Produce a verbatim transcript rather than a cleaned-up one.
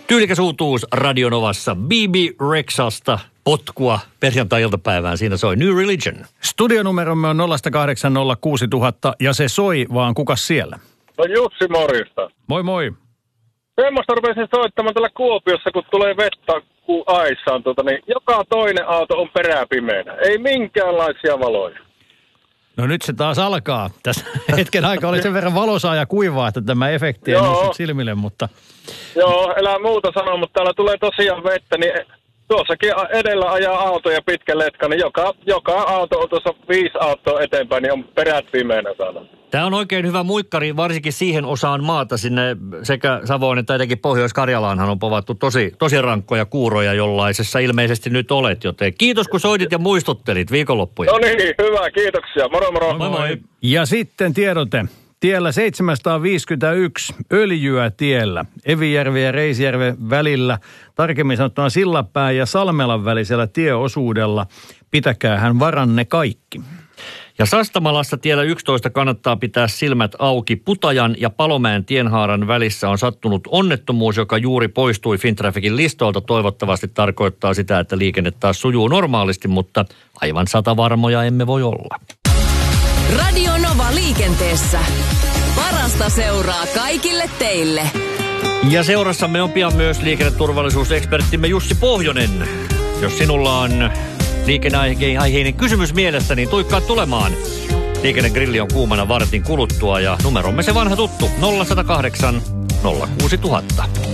Tyylikäs uutuus Radionovassa. B B Rexhasta potkua perjantai-iltapäivään. Siinä soi New Religion. Studionumeromme on nolla kahdeksan nolla kuusi nolla nolla nolla ja se soi, vaan kukas siellä? No Jussi, morjesta. Moi moi. Semmoista rupesin soittamaan täällä Kuopiossa, kun tulee vettä kun aissaan. Tuota, niin joka toinen auto on peräpimeänä. Ei minkäänlaisia valoja. No nyt se taas alkaa. Tässä hetken aikaa oli sen verran valosaa ja kuivaa, että tämä efekti ei noussut silmille, mutta... Joo, elää muuta sanoa, mutta täällä tulee tosiaan vettä, niin tuossakin edellä ajaa autoja pitkä letka, niin joka, joka auto on tuossa viisi autoa eteenpäin, niin on perät pimeänä täällä. Tämä on oikein hyvä muikkari, varsinkin siihen osaan maata sinne sekä Savoon että etenkin Pohjois-Karjalaanhan on povattu tosi, tosi rankkoja kuuroja, jollaisessa ilmeisesti nyt olet, joten kiitos kun soitit ja muistuttelit viikonloppuja. No niin, hyvä, kiituksia. Moro moro. Moi moi. Ja sitten tiedote. Tiellä seitsemänsataaviisikymmentäyksi öljyä tiellä Evijärven ja Reisjärven välillä, tarkemmin sanottuna Sillapään ja Salmelan välisellä tieosuudella. Pitäkäähän varanne kaikki. Ja Sastamalassa tiellä yksitoista kannattaa pitää silmät auki. Putajan ja Palomäen tienhaaran välissä on sattunut onnettomuus, joka juuri poistui Fintrafficin listoilta. Toivottavasti tarkoittaa sitä, että liikenne taas sujuu normaalisti, mutta aivan satavarmoja emme voi olla. Radio Nova liikenteessä. Parasta seuraa kaikille teille. Ja seurassamme on pian myös liikenneturvallisuuseksperttimme Jussi Pohjonen. Jos sinulla on liikenneaiheinen kysymys mielessä, niin tuikkaa tulemaan. Liikennegrilli on kuumana vartin kuluttua ja numeromme se vanha tuttu nolla yksi nolla kahdeksan nolla kuusi nolla nolla nolla.